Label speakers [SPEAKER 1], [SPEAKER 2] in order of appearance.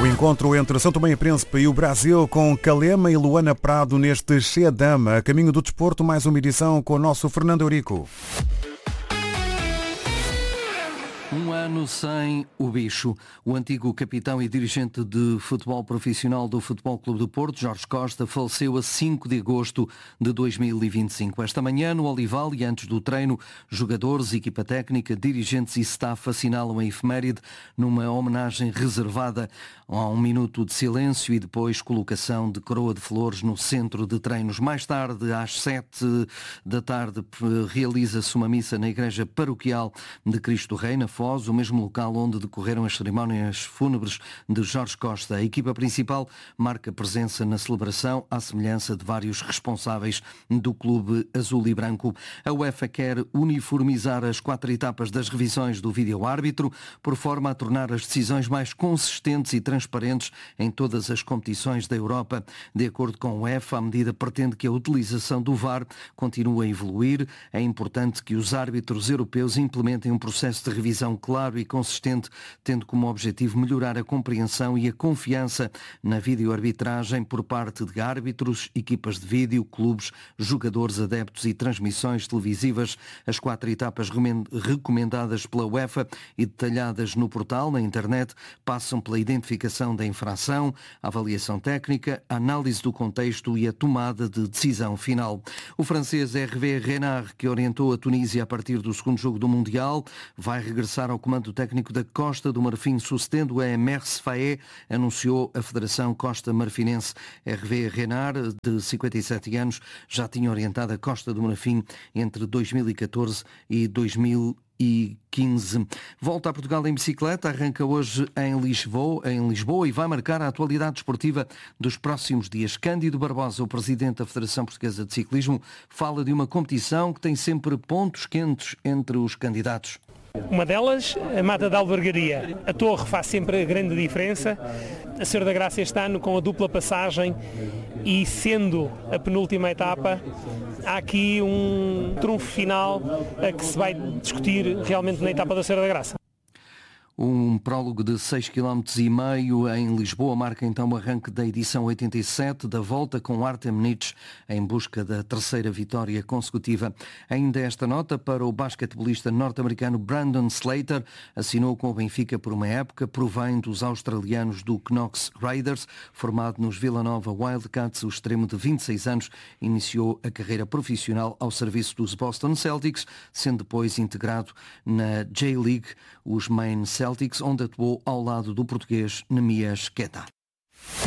[SPEAKER 1] O encontro entre São Tomé e Príncipe e o Brasil com Calema e Luana Prado neste Xedama. A caminho do desporto, mais uma edição com o nosso Fernando Eurico.
[SPEAKER 2] Um ano sem o bicho. O antigo capitão e dirigente de futebol profissional do Futebol Clube do Porto, Jorge Costa, faleceu a 5 de agosto de 2025. Esta manhã, no Olival e antes do treino, jogadores, equipa técnica, dirigentes e staff assinalam a efeméride numa homenagem reservada a um minuto de silêncio e depois colocação de coroa de flores no centro de treinos. Mais tarde, às 7 da tarde, realiza-se uma missa na Igreja Paroquial de Cristo Rei, na Foz, o mesmo local onde decorreram as cerimónias fúnebres de Jorge Costa. A equipa principal marca presença na celebração à semelhança de vários responsáveis do clube azul e branco. A UEFA quer uniformizar as 4 etapas das revisões do vídeo-árbitro, por forma a tornar as decisões mais consistentes e transparentes em todas as competições da Europa. De acordo com a UEFA, a medida pretende que a utilização do VAR continue a evoluir. É importante que os árbitros europeus implementem um processo de revisão claro e consistente, tendo como objetivo melhorar a compreensão e a confiança na videoarbitragem por parte de árbitros, equipas de vídeo, clubes, jogadores, adeptos e transmissões televisivas. As 4 etapas recomendadas pela UEFA e detalhadas no portal, na internet, passam pela identificação da infração, a avaliação técnica, a análise do contexto e a tomada de decisão final. O francês Hervé Renard, que orientou a Tunísia a partir do segundo jogo do Mundial, vai regressar ao comando técnico da Costa do Marfim, sucedendo a Mers Faé, anunciou a Federação Costa Marfinense. Hervé Renard, de 57 anos, já tinha orientado a Costa do Marfim entre 2014 e 2015. Volta a Portugal em bicicleta, arranca hoje em Lisboa e vai marcar a atualidade desportiva dos próximos dias. Cândido Barbosa, o presidente da Federação Portuguesa de Ciclismo, fala de uma competição que tem sempre pontos quentes entre os candidatos.
[SPEAKER 3] Uma delas, a Mata da Albergaria. A Torre faz sempre a grande diferença. A Senhora da Graça este ano com a dupla passagem e sendo a penúltima etapa, há aqui um trunfo final a que se vai discutir realmente na etapa da Senhora da Graça.
[SPEAKER 2] Um prólogo de 6,5 km em Lisboa marca então o arranque da edição 87 da Volta com Artem Nitsch em busca da 3ª vitória consecutiva. Ainda esta nota para o basquetebolista norte-americano Brandon Slater, assinou com o Benfica por uma época, provém dos australianos do Knox Raiders, formado nos Villanova Wildcats. O extremo de 26 anos iniciou a carreira profissional ao serviço dos Boston Celtics, sendo depois integrado na J-League, os Maine Celtics, onde atuou ao lado do português Nemias Queta.